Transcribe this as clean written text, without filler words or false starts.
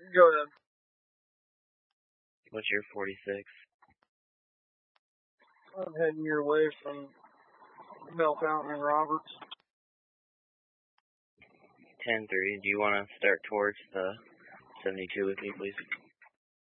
Go ahead. What's your 46? I'm heading your way from Bell Fountain and Roberts. 10-3. Do you want to start towards the 72 with me, please?